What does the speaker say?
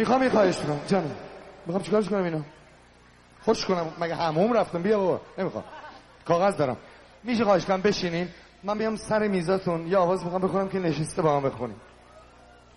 میخوام یه خواهش کنم جانم. میخوام چیکارش کنم اینا؟ خوش کنم مگه حموم رفتم؟ بیا بابا. نمیخوام. کاغذ دارم. میشه خواهش کنم بشینین من بیام سر میزاتون یه آواز میخوام بخونم که نشسته با هم بخونیم.